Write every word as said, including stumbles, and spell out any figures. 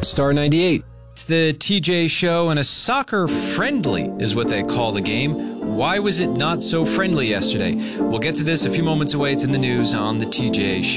Star ninety-eight. It's the T J Show, and a soccer friendly is what they call the game. Why was it not so friendly yesterday? We'll get to this a few moments away. It's in the news on the T J Show.